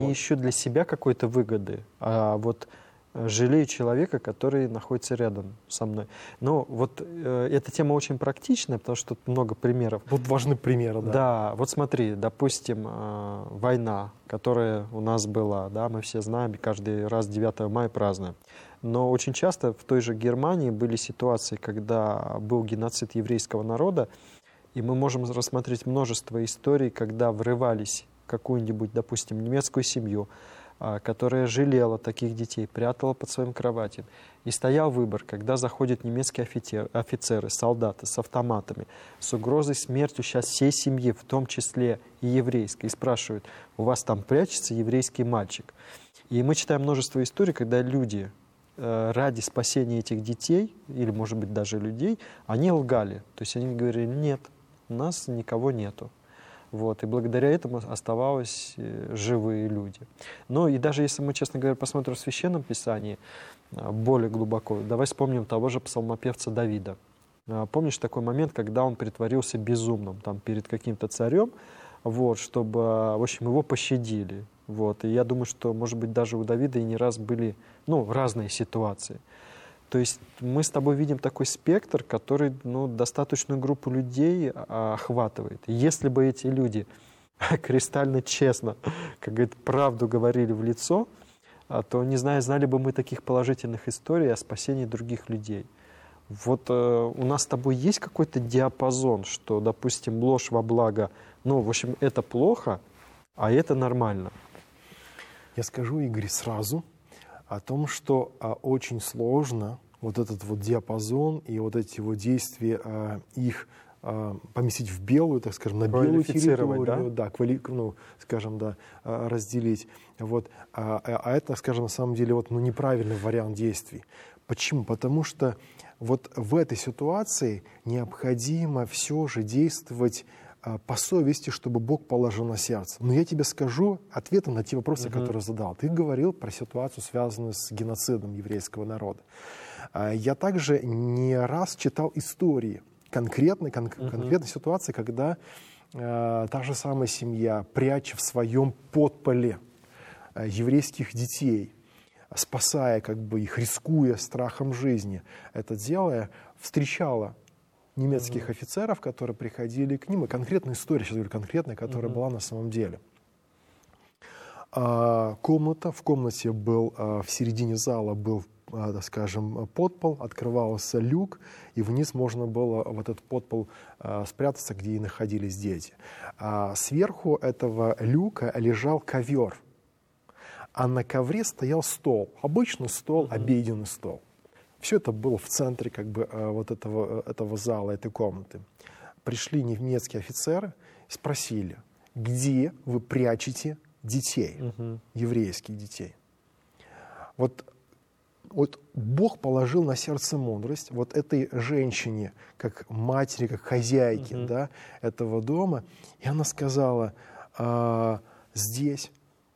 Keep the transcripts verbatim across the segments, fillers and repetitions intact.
Не ищу для себя какой-то выгоды, а вот жалею человека, который находится рядом со мной. Но вот э, эта тема очень практичная, потому что тут много примеров. Тут важны примеры, да. Да, вот смотри, допустим, э, война, которая у нас была, да, мы все знаем, каждый раз девятого мая празднуем. Но очень часто в той же Германии были ситуации, когда был геноцид еврейского народа, и мы можем рассмотреть множество историй, когда врывались в какую-нибудь, допустим, немецкую семью, которая жалела таких детей, прятала под своим кроватью. И стоял выбор, когда заходят немецкие офицеры, офицеры, солдаты с автоматами, с угрозой смерти сейчас всей семьи, в том числе и еврейской, и спрашивают, у вас там прячется еврейский мальчик. И мы читаем множество историй, когда люди э, ради спасения этих детей, или, может быть, даже людей, они лгали. То есть они говорили, нет, у нас никого нету. Вот, и благодаря этому оставались живые люди. Но и даже если мы, честно говоря, посмотрим в Священном Писании более глубоко, давай вспомним того же псалмопевца Давида. Помнишь такой момент, когда он притворился безумным там, перед каким-то царем, вот, чтобы, в общем, его пощадили. Вот, и я думаю, что, может быть, даже у Давида и не раз были ну, разные ситуации. То есть мы с тобой видим такой спектр, который ну, достаточную группу людей охватывает. И если бы эти люди кристально честно, как говорит, правду говорили в лицо, то, не знаю, знали бы мы таких положительных историй о спасении других людей. Вот э, у нас с тобой есть какой-то диапазон, что, допустим, ложь во благо, ну, в общем, это плохо, а это нормально. Я скажу, Игорь, сразу о том, что а, очень сложно вот этот вот диапазон и вот эти вот действия, а, их а, поместить в белую, так скажем, на белую территорию, да, да квали, ну, скажем, да, а, разделить. Вот. А, а это, скажем, на самом деле вот, ну, неправильный вариант действий. Почему? Потому что вот в этой ситуации необходимо все же действовать по совести, чтобы Бог положил на сердце. Но я тебе скажу ответы на те вопросы, uh-huh. которые задал. Ты говорил про ситуацию, связанную с геноцидом еврейского народа. Я также не раз читал истории конкретной, кон- uh-huh. конкретной ситуации, когда э, та же самая семья, пряча в своем подполе э, еврейских детей, спасая как бы их, рискуя страхом жизни, это делая, встречала немецких mm-hmm. офицеров, которые приходили к ним. И конкретная история, сейчас говорю конкретная, которая mm-hmm. была на самом деле. А, комната, в комнате был, а, в середине зала был, а, так скажем, подпол, открывался люк, и вниз можно было в этот подпол а, спрятаться, где и находились дети. А сверху этого люка лежал ковер, а на ковре стоял стол, обычный стол, mm-hmm. обеденный стол. Все это было в центре как бы, вот этого, этого зала, этой комнаты. Пришли немецкие офицеры, спросили, где вы прячете детей, uh-huh. еврейских детей. Вот, вот Бог положил на сердце мудрость вот этой женщине, как матери, как хозяйке uh-huh. да, этого дома. И она сказала, а, здесь.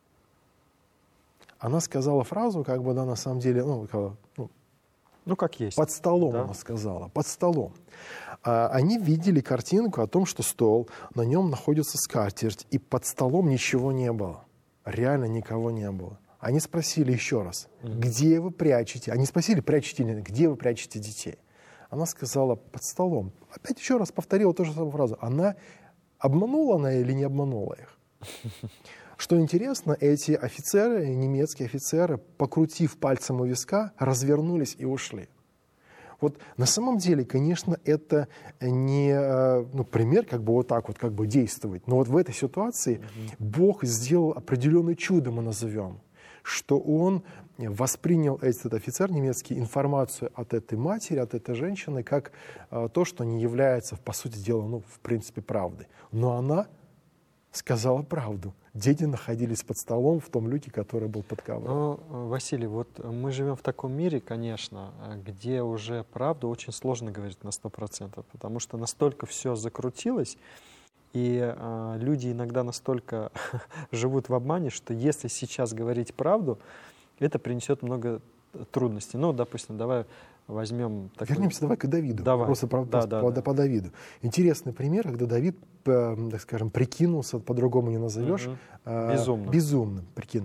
Она сказала фразу, как бы, да, на самом деле, ну, ну Ну, как есть. Под столом, да? Она сказала, под столом. А, они видели картинку о том, что стол, на нем находится скатерть, и под столом ничего не было. Реально никого не было. Они спросили еще раз, mm-hmm. где вы прячете? Они спросили, прячете ли, где вы прячете детей? Она сказала, под столом. Опять еще раз повторила ту же самую фразу. Она обманула она или не обманула их? Что интересно, эти офицеры, немецкие офицеры, покрутив пальцем у виска, развернулись и ушли. Вот на самом деле, конечно, это не ну, пример, как бы вот так вот как бы действовать. Но вот в этой ситуации mm-hmm. Бог сделал определенное чудо, мы назовем, что он воспринял этот офицер немецкий информацию от этой матери, от этой женщины, как а, то, что не является, по сути дела, ну, в принципе, правдой. Но она сказала правду. Дети находились под столом в том люке, который был под ковром. Ну, Василий, вот мы живем в таком мире, конечно, где уже правду очень сложно говорить на сто процентов, потому что настолько все закрутилось, и э, люди иногда настолько живут в обмане, что если сейчас говорить правду, это принесет много трудностей. Ну, допустим, давай возьмем... Такой... Вернемся давай к Давиду. Давай. Просто про, да, по, да, по, да. по Давиду. Интересный пример, когда Давид, так скажем, прикинулся, по-другому не назовешь, Угу. э, Безумно. безумным, прикинулся.